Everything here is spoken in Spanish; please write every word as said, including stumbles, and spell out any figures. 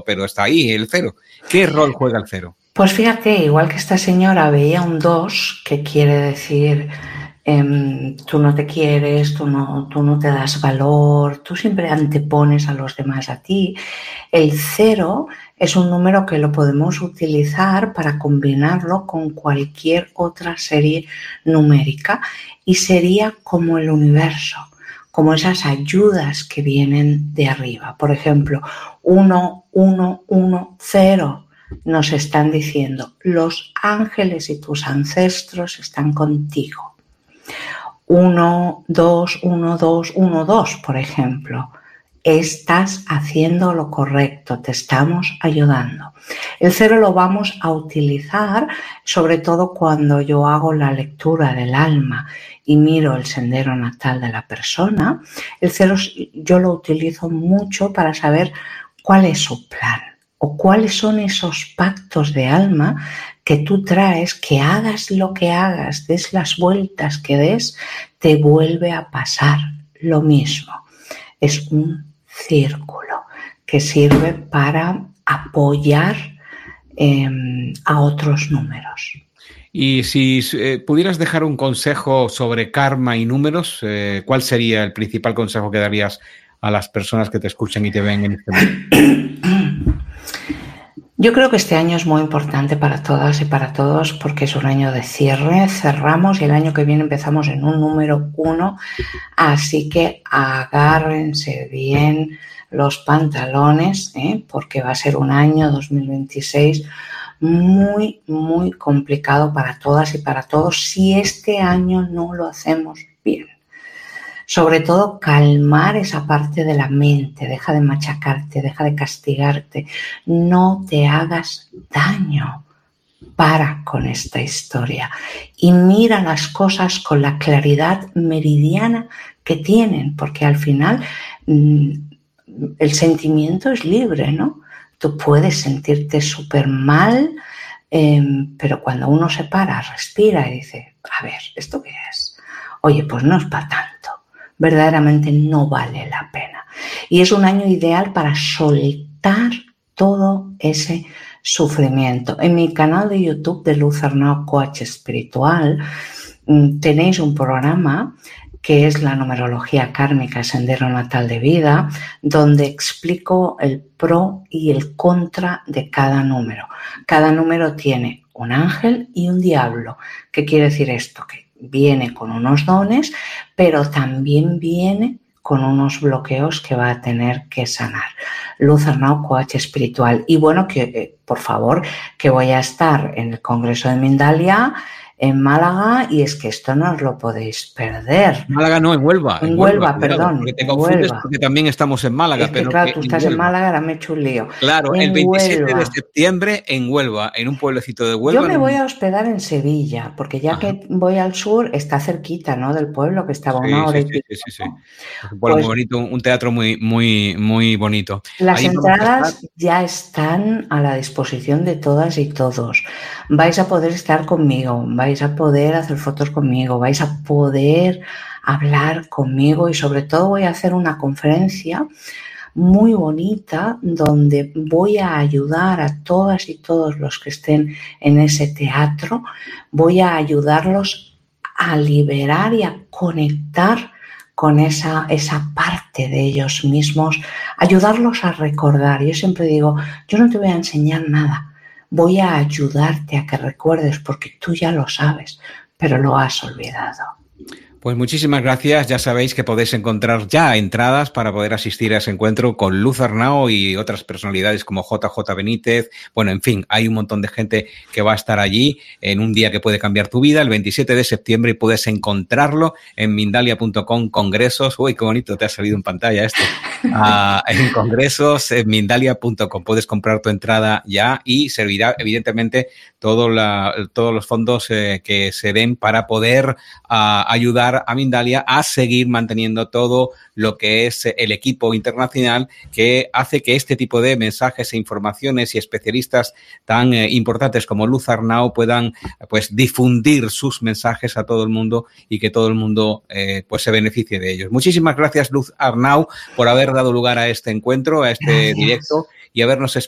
pero está ahí el cero. ¿Qué rol juega el cero? Pues fíjate, igual que esta señora veía un dos, que quiere decir eh, tú no te quieres, tú no, tú no te das valor, tú siempre antepones a los demás a ti. El cero es un número que lo podemos utilizar para combinarlo con cualquier otra serie numérica y sería como el universo, como esas ayudas que vienen de arriba. Por ejemplo, uno, uno, uno, cero. Nos están diciendo, los ángeles y tus ancestros están contigo. Uno, dos, uno, dos, uno, dos, por ejemplo. Estás haciendo lo correcto, te estamos ayudando. El cero lo vamos a utilizar sobre todo cuando yo hago la lectura del alma y miro el sendero natal de la persona. El cero yo lo utilizo mucho para saber cuál es su plan o cuáles son esos pactos de alma que tú traes, que hagas lo que hagas, des las vueltas que des, te vuelve a pasar lo mismo. Es un círculo que sirve para apoyar eh, a otros números. Y si eh, pudieras dejar un consejo sobre karma y números, eh, ¿cuál sería el principal consejo que darías a las personas que te escuchan y te ven en este momento? Yo creo que este año es muy importante para todas y para todos porque es un año de cierre, cerramos y el año que viene empezamos en un número uno, así que agárrense bien los pantalones, ¿eh? Porque va a ser un año dos mil veintiséis muy, muy complicado para todas y para todos si este año no lo hacemos bien. Sobre todo, calmar esa parte de la mente, deja de machacarte, deja de castigarte, no te hagas daño. Para con esta historia y mira las cosas con la claridad meridiana que tienen, porque al final mmm, el sentimiento es libre, ¿no? Tú puedes sentirte súper mal, eh, pero cuando uno se para, respira y dice, a ver, ¿esto qué es? Oye, pues no es para tanto. Verdaderamente no vale la pena. Y es un año ideal para soltar todo ese sufrimiento. En mi canal de YouTube de Luz Arnau, Coach Espiritual, tenéis un programa que es la numerología kármica, Sendero Natal de Vida, donde explico el pro y el contra de cada número. Cada número tiene un ángel y un diablo. ¿Qué quiere decir esto? Que viene con unos dones, pero también viene con unos bloqueos que va a tener que sanar. Luz Arnau, Coach Espiritual. Y bueno, que eh, por favor, que voy a estar en el Congreso de Mindalia en Málaga y es que esto no os lo podéis perder. Málaga no, en Huelva. En, en Huelva, Huelva perdón. Porque te confundes Huelva. Porque también estamos en Málaga. Es que, pero claro, que tú estás en, en Málaga, ahora me he hecho un lío. Claro, en el veintisiete Huelva. de septiembre en Huelva, en un pueblecito de Huelva. Yo me voy a hospedar en Sevilla, porque ya Ajá. que voy al sur, está cerquita, ¿no? Del pueblo, que estaba sí, una hora sí, y pico. Sí, sí, sí. Es un pueblo pues, muy bonito, un teatro muy, muy, muy bonito. Las Ahí entradas ya están a la disposición de todas y todos. Vais a poder estar conmigo, vais a poder hacer fotos conmigo, vais a poder hablar conmigo y sobre todo voy a hacer una conferencia muy bonita donde voy a ayudar a todas y todos los que estén en ese teatro, voy a ayudarlos a liberar y a conectar con esa, esa parte de ellos mismos, ayudarlos a recordar. Yo siempre digo, yo no te voy a enseñar nada, voy a ayudarte a que recuerdes porque tú ya lo sabes, pero lo has olvidado. Pues muchísimas gracias. Ya sabéis que podéis encontrar ya entradas para poder asistir a ese encuentro con Luz Arnau y otras personalidades como J J Benítez. Bueno, en fin, hay un montón de gente que va a estar allí en un día que puede cambiar tu vida, el veintisiete de septiembre, y puedes encontrarlo en mindalia punto com, congresos. Uy, qué bonito te ha salido en pantalla esto. Uh, en congresos, en mindalia punto com. Puedes comprar tu entrada ya y servirá, evidentemente, todo la, todos los fondos eh, que se den para poder uh, ayudar a Mindalia a seguir manteniendo todo lo que es el equipo internacional que hace que este tipo de mensajes e informaciones y especialistas tan eh, importantes como Luz Arnau puedan pues difundir sus mensajes a todo el mundo y que todo el mundo eh, pues se beneficie de ellos. Muchísimas gracias, Luz Arnau, por haber dado lugar a este encuentro, a este gracias. directo y habernos